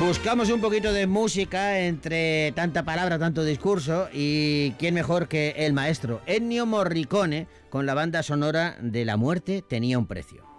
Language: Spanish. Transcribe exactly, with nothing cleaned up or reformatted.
Buscamos un poquito de música entre tanta palabra, tanto discurso, y quién mejor que el maestro Ennio Morricone con la banda sonora de La muerte tenía un precio.